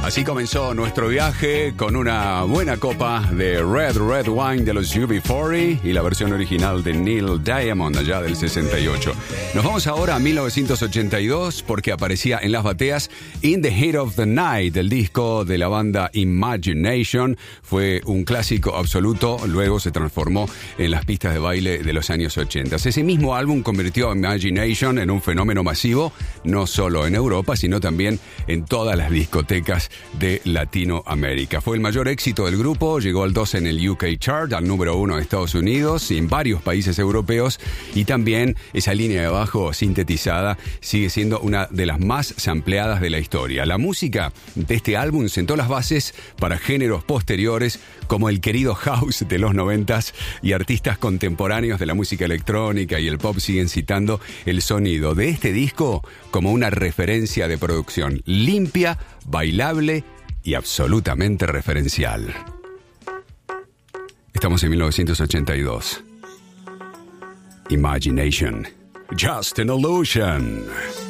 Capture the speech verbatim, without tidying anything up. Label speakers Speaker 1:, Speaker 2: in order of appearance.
Speaker 1: Así comenzó nuestro viaje con una buena copa de Red Red Wine de los U B cuarenta y la versión original de Neil Diamond allá del sesenta y ocho. Nos vamos ahora a mil novecientos ochenta y dos porque aparecía en las bateas In the Heat of the Night, el disco de la banda Imagination. Fue un clásico absoluto, luego se transformó en las pistas de baile de los años ochenta. Ese mismo álbum convirtió a Imagination en un fenómeno masivo, no solo en Europa, sino también en todas las discotecas de Latinoamérica. Fue el mayor éxito del grupo, llegó al doce en el U K Chart, al número uno de Estados Unidos y en varios países europeos, y también esa línea de bajo sintetizada sigue siendo una de las más sampleadas de la historia. La música de este álbum sentó las bases para géneros posteriores como el querido house de los noventas, y artistas contemporáneos de la música electrónica y el pop siguen citando el sonido de este disco como una referencia de producción limpia, bailable y absolutamente referencial. Estamos en mil novecientos ochenta y dos. Imagination. Just an illusion.